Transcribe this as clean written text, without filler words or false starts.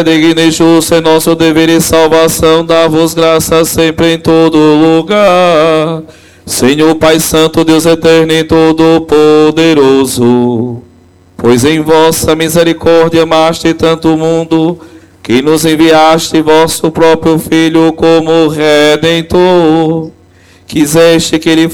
digno e justo é nosso dever e salvação, dá-vos graça sempre em todo lugar. Senhor Pai Santo, Deus eterno e todo-poderoso, pois em vossa misericórdia amaste tanto o mundo, que nos enviaste vosso próprio Filho como Redentor. Quiseste que ele